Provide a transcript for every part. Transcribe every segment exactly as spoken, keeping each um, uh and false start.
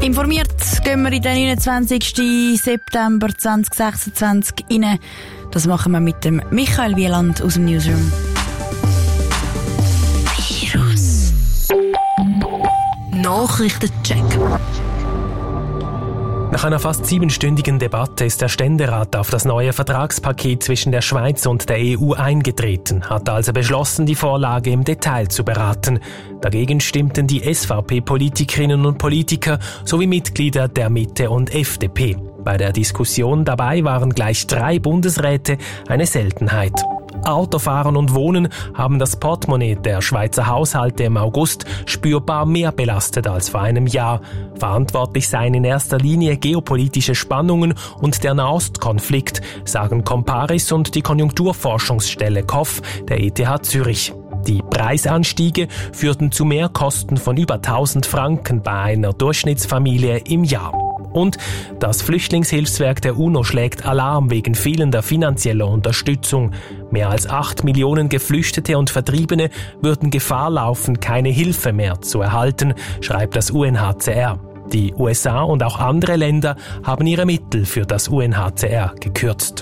Informiert gehen wir in den neunundzwanzigsten September zweitausendsechsundzwanzig rein. Das machen wir mit dem Michael Wieland aus dem Newsroom. Virus. Nachrichtencheck. Nach einer fast siebenstündigen Debatte ist der Ständerat auf das neue Vertragspaket zwischen der Schweiz und der E U eingetreten, hat also beschlossen, die Vorlage im Detail zu beraten. Dagegen stimmten die S V P-Politikerinnen und Politiker sowie Mitglieder der Mitte und F D P. Bei der Diskussion dabei waren gleich drei Bundesräte, eine Seltenheit. Autofahren und Wohnen haben das Portemonnaie der Schweizer Haushalte im August spürbar mehr belastet als vor einem Jahr. Verantwortlich seien in erster Linie geopolitische Spannungen und der Nahostkonflikt, sagen Comparis und die Konjunkturforschungsstelle K O F der E T H Zürich. Die Preisanstiege führten zu Mehrkosten von über tausend Franken bei einer Durchschnittsfamilie im Jahr. Und das Flüchtlingshilfswerk der UNO schlägt Alarm wegen fehlender finanzieller Unterstützung. Mehr als acht Millionen Geflüchtete und Vertriebene würden Gefahr laufen, keine Hilfe mehr zu erhalten, schreibt das U N H C R. Die U S A und auch andere Länder haben ihre Mittel für das U N H C R gekürzt.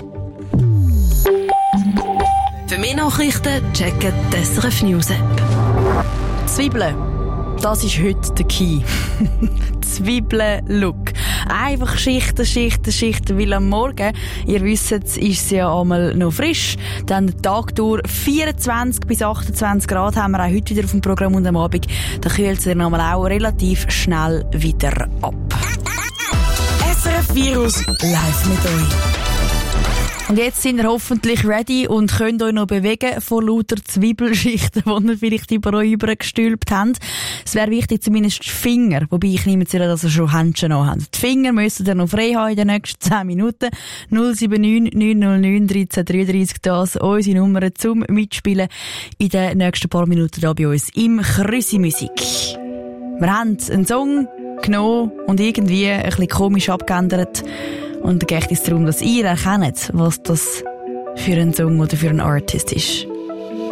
Für mehr Nachrichten checken die S R F News App. Zwiebeln. Das ist heute der Key. Zwiebeln-Look. Einfach Schichten, Schichten, Schichten, weil am Morgen, ihr wisst, ist es ja einmal noch frisch. Dann der Tag durch vierundzwanzig bis achtundzwanzig Grad haben wir auch heute wieder auf dem Programm und am Abend. Da kühlt es dann auch relativ schnell wieder ab. S R F Virus live mit euch. Und jetzt sind ihr hoffentlich ready und könnt euch noch bewegen von lauter Zwiebelschichten, die ihr vielleicht über euch übergestülpt habt. Es wäre wichtig, zumindest die Finger, wobei ich nehme zu, dass ihr schon Händchen noch habt. Die Finger müsst ihr noch frei haben in den nächsten zehn Minuten. null sieben neun neun null neun eins drei drei drei, das unsere Nummer zum Mitspielen in den nächsten paar Minuten hier bei uns im Krüsi Musik. Wir haben einen Song genommen und irgendwie ein bisschen komisch abgeändert. Und da geht es darum, dass ihr erkennt, was das für ein Song oder für ein Artist ist.